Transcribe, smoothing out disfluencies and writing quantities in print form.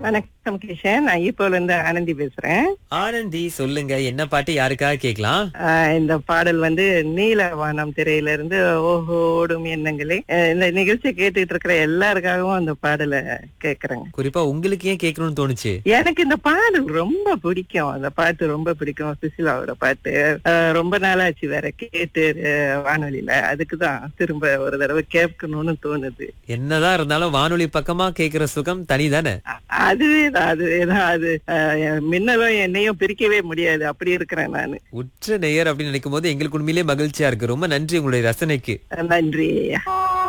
வணக்கம் கிஷன். நான் ஈப்போல இருந்து ஆனந்தி பேசுறேன். ஆனந்தி, சொல்லுங்க, என்ன பாட்டு யாருக்காக கேக்கலாம்? இந்த பாடல் நீலவானம் திரையில இருந்து ஓஹோ ஓடும் எண்ணங்களே. இந்த நிகழ்ச்சியை கேட்டுட்டு இருக்கிற எல்லாருக்காகவும் அந்த பாடலை கேக்குறேங்க. குறிப்பா உங்களுக்கு ஏன் கேட்கணும்னு தோணுச்சு? எனக்கு இந்த பாடல் ரொம்ப பிடிக்கும். அந்த பாட்டு ரொம்ப பிடிக்கும். சுசிலாவோட பாட்டு. ரொம்ப நாளாச்சு வேற கேட்டு வானொலியில. அதுக்குதான் திரும்ப ஒரு தடவை கேட்கணும்னு தோணுது. என்னதான் இருந்தாலும் வானொலி பக்கமா கேக்குற சுகம் தனிதானே? அதுவேதான் அது. மின்னலும் என்னையும் பிரிக்கவே முடியாது. அப்படி இருக்கிறேன் நானு. உற்ற நேயர் அப்படின்னு நினைக்கும் போது எங்களுக்கு உண்மையிலேயே மகிழ்ச்சியா இருக்கு. ரொம்ப நன்றி உங்களுடைய ரசனைக்கு. நன்றி.